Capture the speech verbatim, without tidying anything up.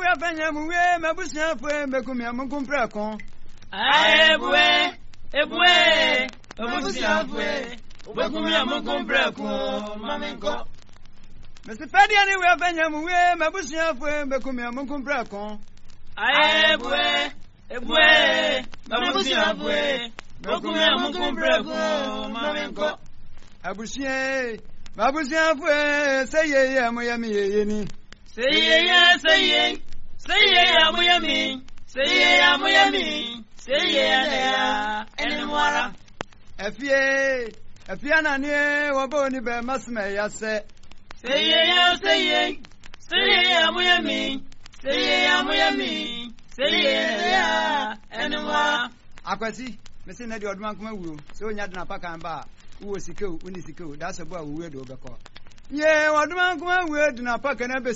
we afanya mu we mabusia fo mekum ya munkum preko Ebue, ebue, mabusia fo mekum ya munkum preko mamenko. Mister Fadi ani we afanya mu we mabusia fo mekum ya munkum preko Ebue, ebue, mabusia fo mekum ya munkum preko mamenko. Abusia mabusia fo say ye amoyami ye ni. Say ye, say ye, say ye amoyami, say ye amoyami, say ye ya enwara. Efie, efie na ni wobo ni be masme ya se. Say ye, say ye, say ye amoyami, say ye amoyami, say ye ya enwara. Akwasi, me say na di odman kuma wuro. Se onya na paka mba, wo sikew, uni sikew, da se bo a wo we do be ko. Ye odman kuma we do na paka na be